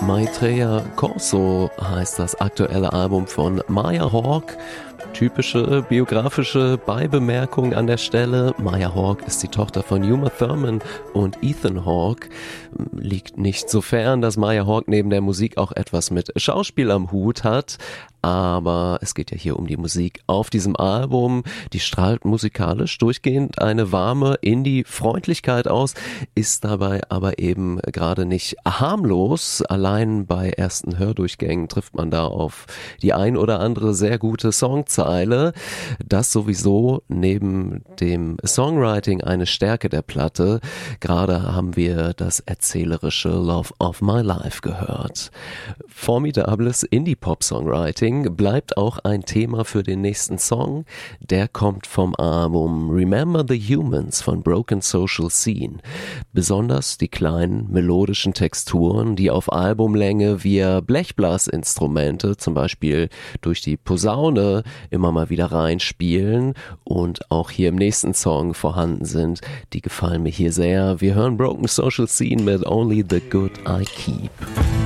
Maitreya Corso heißt das aktuelle Album von Maya Hawke. Typische biografische Beibemerkung an der Stelle. Maya Hawke ist die Tochter von Uma Thurman und Ethan Hawke. Liegt nicht so fern, dass Maya Hawke neben der Musik auch etwas mit Schauspiel am Hut hat. Aber es geht ja hier um die Musik auf diesem Album. Die strahlt musikalisch durchgehend eine warme Indie-Freundlichkeit aus, ist dabei aber eben gerade nicht harmlos. Allein bei ersten Hördurchgängen trifft man da auf die ein oder andere sehr gute Songzeile. Das sowieso neben dem Songwriting eine Stärke der Platte. Gerade haben wir das erzählerische Love of My Life gehört. Formidables Indie-Pop-Songwriting bleibt auch ein Thema für den nächsten Song. Der kommt vom Album Remember the Humans von Broken Social Scene. Besonders die kleinen melodischen Texturen, die auf Albumlänge via Blechblasinstrumente, zum Beispiel durch die Posaune, immer mal wieder reinspielen und auch hier im nächsten Song vorhanden sind, die gefallen mir hier sehr. Wir hören Broken Social Scene mit Only the Good I Keep.